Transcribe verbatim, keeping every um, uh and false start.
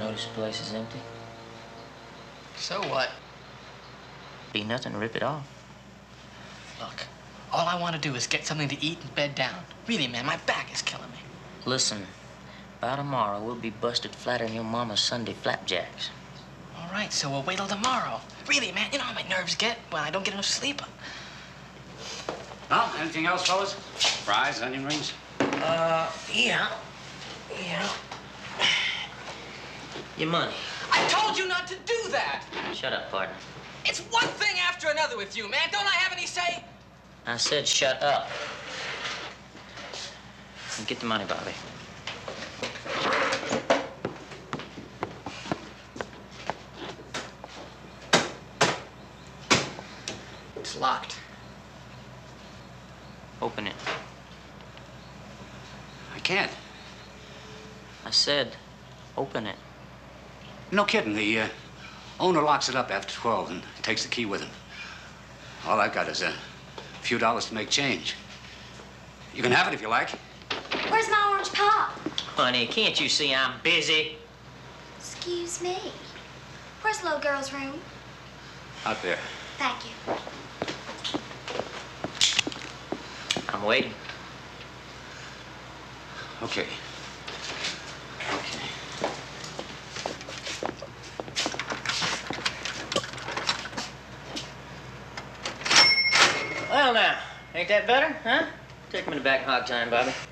notice the place is empty? So what? Be nothing to rip it off. Look, all I want to do is get something to eat and bed down. Really, man, my back is killing me. Listen, by tomorrow, we'll be busted flatter than your mama's Sunday flapjacks. All right, so we'll wait till tomorrow. Really, man, you know how my nerves get when I don't get enough sleep. Well, anything else, fellas? Fries, onion rings? Uh, yeah. Yeah. Your money. I told you not to do that! Shut up, partner. It's one thing after another with you, man. Don't I have any say? I said shut up. And get the money, Bobby. It's locked. Open it. I can't. I said open it. No kidding. The uh, owner locks it up after twelve and takes the key with him. All I've got is a few dollars to make change. You can have it if you like. Where's my orange pop? Honey, can't you see I'm busy? Excuse me. Where's the little girl's room? Out there. Thank you. I'm waiting. Okay. Okay. Well, now, ain't that better, huh? Take me to back hog time, Bobby.